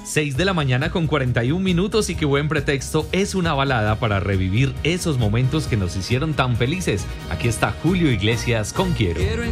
6 de la mañana con 41 minutos y qué buen pretexto es una balada para revivir esos momentos que nos hicieron tan felices. Aquí está Julio Iglesias con Quiero.